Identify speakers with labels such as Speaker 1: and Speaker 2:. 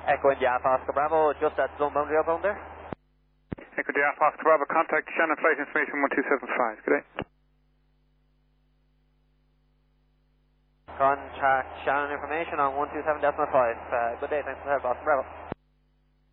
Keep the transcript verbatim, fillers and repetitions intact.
Speaker 1: Echo India Alpha Oscar Bravo, just at zone boundary outbound there.
Speaker 2: Echo India Alpha Oscar Bravo, contact Shannon flight information one two seven five. Good day.
Speaker 1: Contact Shannon information on one two seven point five. Uh, good day, thanks for the help, Oscar Bravo.